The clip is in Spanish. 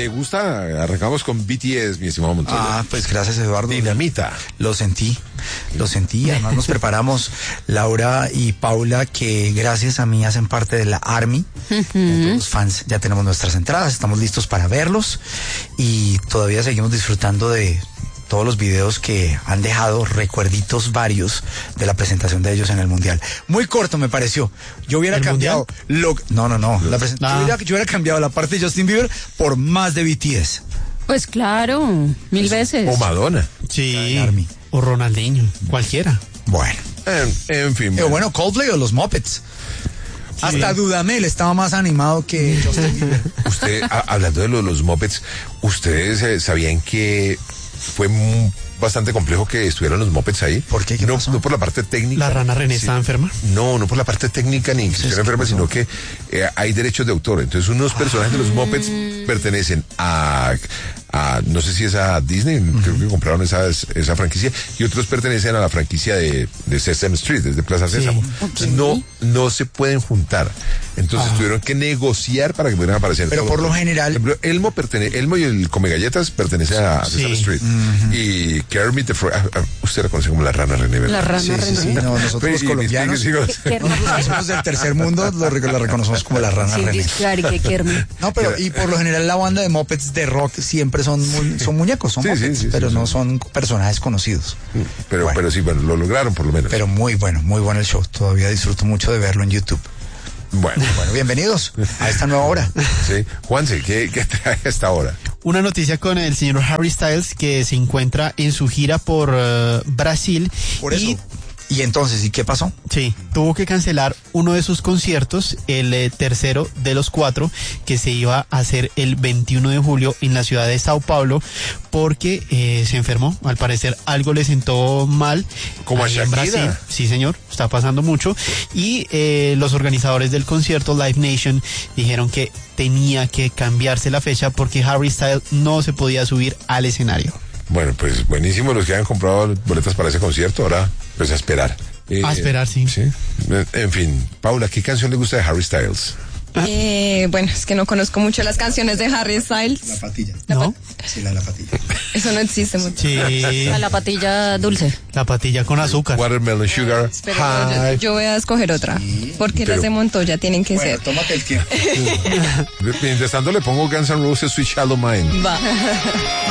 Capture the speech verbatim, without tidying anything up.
me gusta, arrancamos con B T S, mi estimado Montoya. Ah, pues gracias, Eduardo. Dinamita. Lo sentí, lo sentí. Además nos preparamos, Laura y Paula, que gracias a mí hacen parte de la Army. Uh-huh. Los fans ya tenemos nuestras entradas, estamos listos para verlos y todavía seguimos disfrutando de todos los videos que han dejado recuerditos varios de la presentación de ellos en el Mundial. Muy corto me pareció. Yo hubiera cambiado lo, no, no, no, la present- ah. yo, hubiera, yo hubiera cambiado la parte de Justin Bieber por más de B T S. Pues claro, mil veces. O Madonna. Sí, o Ronaldinho, cualquiera. Bueno. En, en fin. Pero bueno, Coldplay o los Muppets. Sí. Hasta Dudamel estaba más animado que Justin Bieber. Usted, a, hablando de lo, los Muppets, ¿ustedes eh, sabían que fue muy, bastante complejo que estuvieran los Muppets ahí? ¿Por qué? ¿Qué no, pasó? no por la parte técnica. ¿La rana René sí, estaba enferma? No, no por la parte técnica ni que estuviera enferma, pasó? sino que eh, hay derechos de autor. Entonces unos personajes de los Muppets pertenecen a... A, no sé si es a Disney, uh-huh. creo que compraron esa, esa franquicia, y otros pertenecen a la franquicia de, de Sesame Street, desde Plaza Sésamo. Sí. Entonces, no, no se pueden juntar. Entonces ah. tuvieron que negociar para que pudieran aparecer. Pero por lo general... Por ejemplo, Elmo, pertene, Elmo y el Come Galletas pertenecen a sí. Sesame Street. Uh-huh. Y Kermit the Frog, ah, usted la conoce como la rana René, ¿verdad? La rana sí, René. Sí, sí, no, nosotros los colombianos, nosotros somos del tercer mundo, lo, lo reconocemos como la rana sí, René. Claro, que Kermit. No, pero y por lo general la banda de Muppets de rock siempre son, muy, son muñecos, son sí, Muppets, sí, sí, pero sí, no sí. son personajes conocidos. Pero, bueno. pero sí, bueno, lo lograron por lo menos. Pero muy bueno, muy bueno el show. Todavía disfruto mucho de verlo en YouTube. Bueno, bueno, bienvenidos a esta nueva hora. Sí, Juanse, ¿qué, qué trae a esta hora? Una noticia con el señor Harry Styles, que se encuentra en su gira por uh, Brasil. Por eso. Y ¿Y entonces, y qué pasó? Sí, tuvo que cancelar uno de sus conciertos, el eh, tercero de los cuatro, que se iba a hacer el veintiuno de julio en la ciudad de Sao Paulo, porque eh, se enfermó. Al parecer algo le sentó mal. Como a Shakira. En Brasil. Sí, señor, está pasando mucho. Y eh, los organizadores del concierto, Live Nation, dijeron que tenía que cambiarse la fecha porque Harry Styles no se podía subir al escenario. Bueno, pues buenísimo los que han comprado boletas para ese concierto, ahora pues a esperar. Eh, a esperar, sí. sí. En fin, Paula, ¿qué canción le gusta de Harry Styles? Eh, bueno, es que no conozco mucho las canciones de Harry Styles. La patilla. ¿No? La pat- sí, la, la patilla. Eso no existe mucho. Sí. A la patilla dulce. La patilla con azúcar. Watermelon Sugar. Pero yo, yo voy a escoger otra. Sí, porque pero, las de Montoya tienen que bueno, ser. Tómate el tiempo. Mientras tanto le pongo Guns N' Roses Sweet Child O' Mine. Va.